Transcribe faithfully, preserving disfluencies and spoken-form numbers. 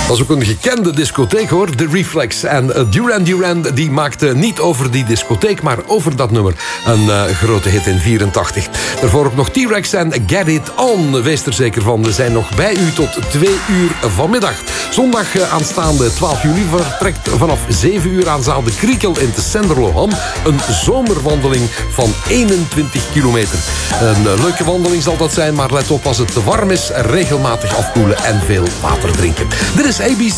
Dat is ook een gekende discotheek, hoor. De Reflex. En uh, Duran Duran die maakte niet over die discotheek, maar over dat nummer een uh, grote hit in vierentachtig. Daarvoor ook nog T-Rex en Get It On. Wees er zeker van, we zijn nog bij u tot twee uur vanmiddag. Zondag uh, aanstaande twaalf juli vertrekt vanaf zeven uur aan zaal de Kriekel in de Senderloham een zomerwandeling van eenentwintig kilometer. Een uh, leuke wandeling zal dat zijn, maar let op als het te warm is, regelmatig afkoelen en veel water drinken. Dit is A B